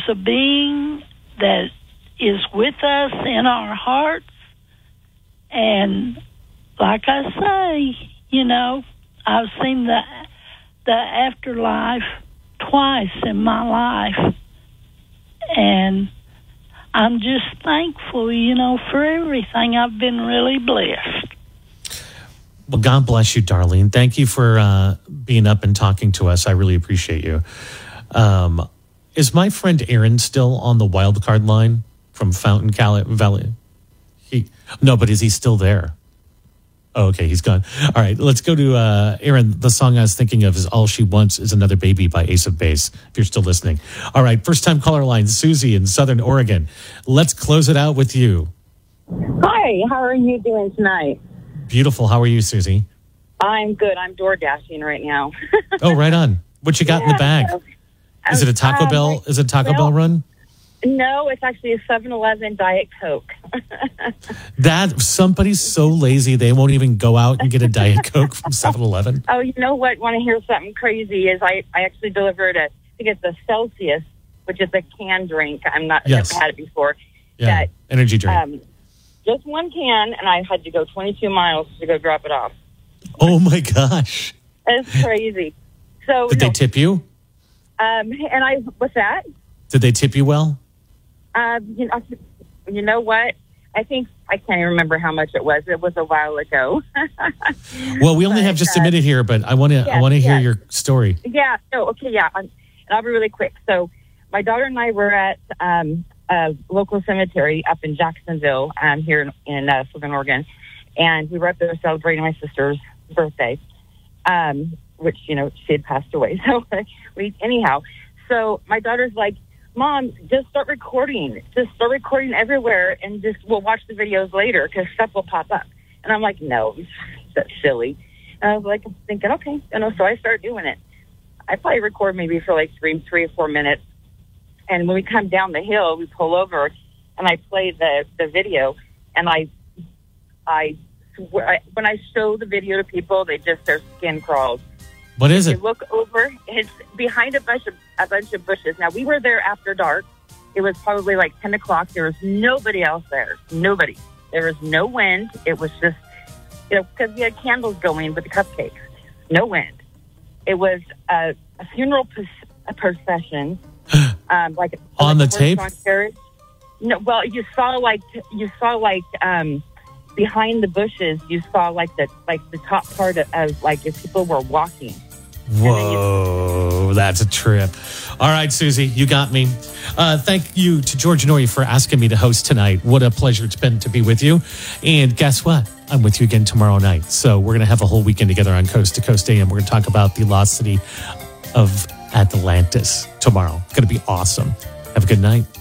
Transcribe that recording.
a being that is with us in our hearts. And like I say, I've seen the afterlife twice in my life. And I'm just thankful, for everything. I've been really blessed. Well, God bless you, Darlene. Thank you for being up and talking to us. I really appreciate you. Is my friend Aaron still on the wild card line from Fountain Valley? No, but is he still there? Oh, okay, he's gone. All right, let's go to Aaron. The song I was thinking of is All She Wants Is Another Baby by Ace of Base, if you're still listening. All right, first-time caller line, Susie in Southern Oregon. Let's close it out with you. Hi, how are you doing tonight? Beautiful. How are you, Susie? I'm good. I'm door dashing right now. Oh, right on. What you got in the bag? Is it a Taco Bell? Is it a Taco Bell run? No, it's actually a 7-Eleven Diet Coke. That somebody's so lazy they won't even go out and get a Diet Coke from 7-Eleven. Oh, you know what? Want to hear something crazy? Is I actually delivered I think it's a Celsius, which is a canned drink. I've never had it before. Yeah, energy drink. Just one can, and I had to go 22 miles to go drop it off. Oh my gosh, it's crazy. So did they tip you? What's that? Did they tip you well? You know what? I think I can't even remember how much it was. It was a while ago. Well, we only have just a minute here, but I want to hear your story. Yeah. No. Okay. Yeah. And I'll be really quick. So, my daughter and I were at a local cemetery up in Jacksonville, here in Southern Oregon, and we were up there celebrating my sister's birthday, which she had passed away. So So my daughter's like, Mom, just start recording. Just start recording everywhere, and we'll watch the videos later because stuff will pop up. And I'm like, no, that's silly. And I was like, thinking, okay. So I started doing it. I probably record maybe for like 3 or 4 minutes. And when we come down the hill, we pull over, and I play the video. And I swear, when I show the video to people, their skin crawls. What is it? You look over, it's behind a bunch of bushes. Now, we were there after dark. It was probably like 10 o'clock. There was nobody else there. Nobody. There was no wind. It was just, because we had candles going with the cupcakes. No wind. It was a funeral procession. Like on the tape? No, well, you saw behind the bushes, you saw like the top part of like if people were walking. Whoa, that's a trip. All right, Susie, you got me. Thank you to George Norrie for asking me to host tonight. What a pleasure it's been to be with you. And guess what? I'm with you again tomorrow night. So we're going to have a whole weekend together on Coast to Coast AM. We're going to talk about the lost city of Atlantis tomorrow. It's going to be awesome. Have a good night.